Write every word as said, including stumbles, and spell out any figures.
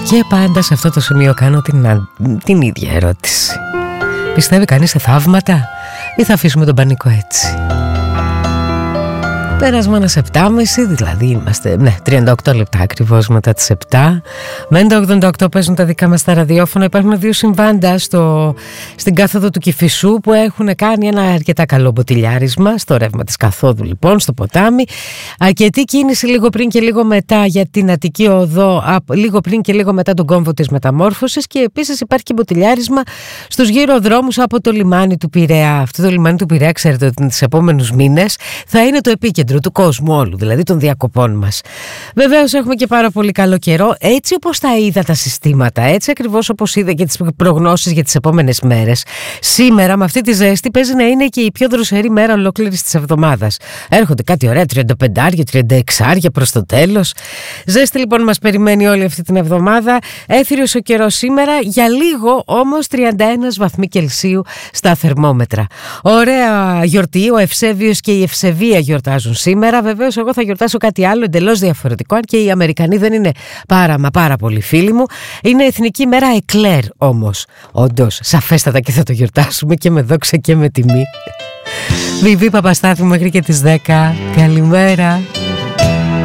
Και πάντα σε αυτό το σημείο κάνω την, την ίδια ερώτηση. Πιστεύει κανείς σε θαύματα ή θα αφήσουμε τον πανικό έτσι? Πέρασμα ένα επτά και μισή, δηλαδή είμαστε ναι, τριάντα οκτώ λεπτά ακριβώς μετά τις επτά. Με έντεκα ογδόντα οκτώ παίζουν τα δικά μας τα ραδιόφωνα. Υπάρχουν δύο συμβάντα στο, στην κάθοδο του Κηφισού που έχουν κάνει ένα αρκετά καλό μποτιλιάρισμα στο ρεύμα της καθόδου, λοιπόν, στο ποτάμι. Αρκετή κίνηση λίγο πριν και λίγο μετά για την Αττική Οδό, λίγο πριν και λίγο μετά τον κόμβο της Μεταμόρφωσης, και επίσης υπάρχει και μποτιλιάρισμα στους γύρω δρόμους από το λιμάνι του Πειραιά. Αυτό το λιμάνι του Πειραιά, ξέρετε ότι τις επόμενους μήνες θα είναι το επίκεντρο του κόσμου όλου, δηλαδή των διακοπών μας. Βεβαίως έχουμε και πάρα πολύ καλό καιρό, έτσι όπως τα είδα τα συστήματα, έτσι ακριβώς όπως είδα και τις προγνώσεις για τις επόμενες μέρες. Σήμερα με αυτή τη ζέστη παίζει να είναι και η πιο δροσερή μέρα ολόκληρης της εβδομάδας. Έρχονται κάτι ωραία τριάντα πέντε τριάντα έξι προς το τέλος. Ζέστη λοιπόν μας περιμένει όλη αυτή την εβδομάδα. Έθριος ο καιρός σήμερα, για λίγο όμως τριάντα ένα βαθμοί Κελσίου στα θερμόμετρα. Ωραία γιορτή, ο Ευσέβιος και η Ευσεβία γιορτάζουν σήμερα. Βεβαίως εγώ θα γιορτάσω κάτι άλλο εντελώς διαφορετικό, αν και οι Αμερικανοί δεν είναι πάρα μα πάρα πολύ φίλοι μου. Είναι Εθνική Μέρα Εκλέρ όμως. Όντως, σαφέστατα και θα το γιορτάσουμε και με δόξα και με τιμή. Βιβί Παπαστάθη μέχρι και τις δέκα. Καλημέρα.